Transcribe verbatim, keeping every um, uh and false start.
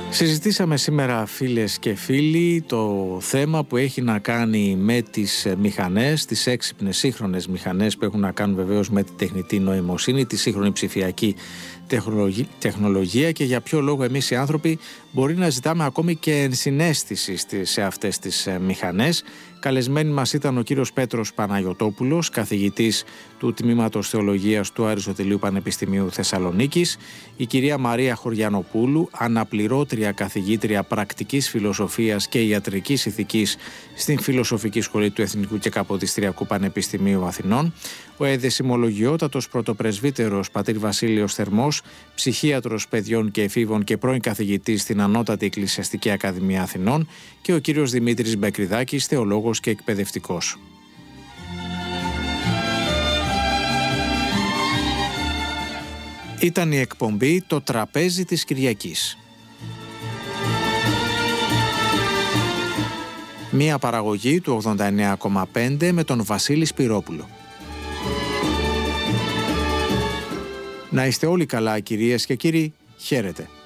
Συζητήσαμε σήμερα, φίλες και φίλοι, το θέμα που έχει να κάνει με τις μηχανές, τις έξυπνες σύγχρονες μηχανές που έχουν να κάνουν βεβαίως με τη τεχνητή νοημοσύνη, τη σύγχρονη ψηφιακή τεχνολογία και για ποιο λόγο εμείς οι άνθρωποι μπορεί να ζητάμε ακόμη και ενσυναίσθηση σε αυτές τις μηχανές. Καλεσμένοι μας ήταν ο κύριος Πέτρος Παναγιωτόπουλος, καθηγητής του Τμήματος Θεολογίας του Αριστοτελείου Πανεπιστημίου Θεσσαλονίκης, η κυρία Μαρία Χωριανοπούλου, αναπληρώτρια καθηγήτρια πρακτικής φιλοσοφίας και ιατρικής ηθικής στην Φιλοσοφική Σχολή του Εθνικού και Καποδιστριακού Πανεπιστημίου Αθηνών, ο εδεσιμολογιότατος πρωτοπρεσβύτερος πατήρ Βασίλειος Θερμός, ψυχίατρος παιδιών και εφήβων και πρώην καθηγητής στην Ανώτατη Εκκλησιαστική Ακαδημία Αθηνών και ο κύριος Δημήτρης Μπεκριδάκης, θεολόγος και εκπαιδευτικός. Ήταν η εκπομπή «Το τραπέζι της Κυριακής». Μία παραγωγή του ογδόντα εννέα κόμμα πέντε με τον Βασίλη Σπυρόπουλο. Να είστε όλοι καλά, κυρίες και κύριοι. Χαίρετε.